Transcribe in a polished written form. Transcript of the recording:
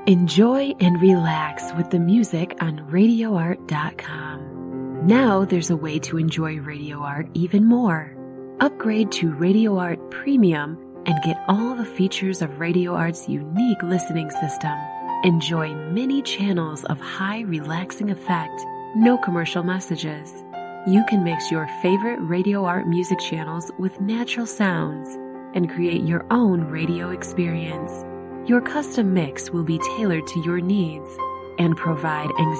Enjoy and relax with the music on RadioArt.com. Now there's a way to enjoy Radio Art even more. Upgrade to Radio Art Premium and get all the features of Radio Art's unique listening system. Enjoy many channels of high relaxing effect, no commercial messages. You can mix your favorite Radio Art music channels with natural sounds and create your own radio experience. Your custom mix will be tailored to your needs and provide